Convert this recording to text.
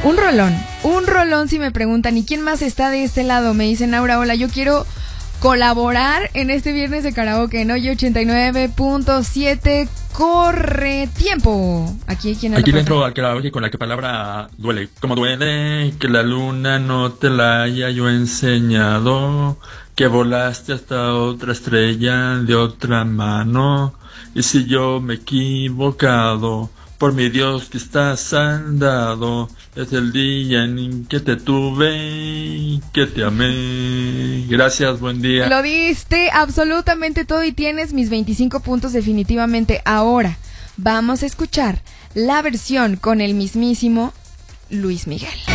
Un rolón si me preguntan. ¿Y quién más está de este lado? Me dicen, Aura, hola, yo quiero colaborar en este viernes de karaoke en Oye 89.7. Corre tiempo. Aquí le entro al karaoke con la que palabra duele. Como duele que la luna no te la haya yo enseñado, que volaste hasta otra estrella de otra mano. Y si yo me he equivocado, por mi Dios que estás andado, desde el día en que te tuve, que te amé. Gracias, buen día. Lo diste absolutamente todo y tienes mis 25 puntos definitivamente. Ahora vamos a escuchar la versión con el mismísimo Luis Miguel.